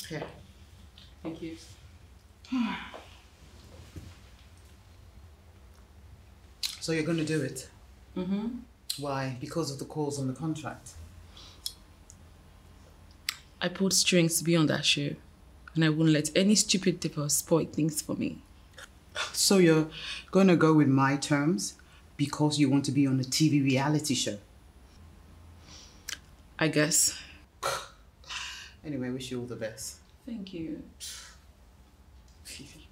Here. Thank you. So you're going to do it? Mm-hmm. Why? Because of the calls on the contract? I pulled strings to be on that show, and I won't let any stupid devil spoil things for me. So you're going to go with my terms because you want to be on a TV reality show? I guess. Anyway, wish you all the best. Thank you.